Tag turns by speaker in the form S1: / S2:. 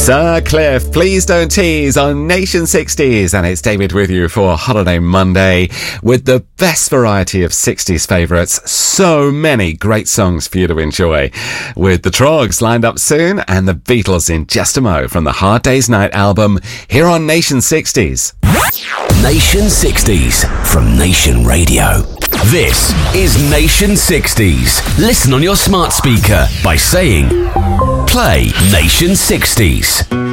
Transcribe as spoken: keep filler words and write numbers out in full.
S1: Sir Cliff, Please Don't Tease on Nation sixties, and it's David with you for Holiday Monday with the best variety of sixties favourites. So many great songs for you to enjoy, with the Troggs lined up soon and the Beatles in just a mo from the Hard Day's Night album here on Nation sixties.
S2: Nation sixties from Nation Radio. This is Nation sixties. Listen on your smart speaker by saying, play Nation sixties.